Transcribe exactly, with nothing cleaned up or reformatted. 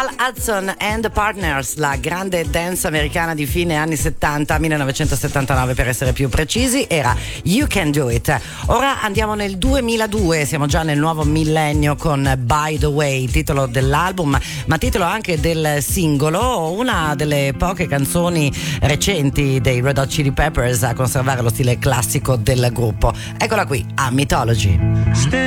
Roll Hudson and the Partners, la grande dance americana di fine anni settanta, millenovecentosettantanove per essere più precisi, era You Can Do It. Ora andiamo nel duemiladue, siamo già nel nuovo millennio con By the Way, titolo dell'album ma titolo anche del singolo, una delle poche canzoni recenti dei Red Hot Chili Peppers a conservare lo stile classico del gruppo. Eccola qui, a Mythology.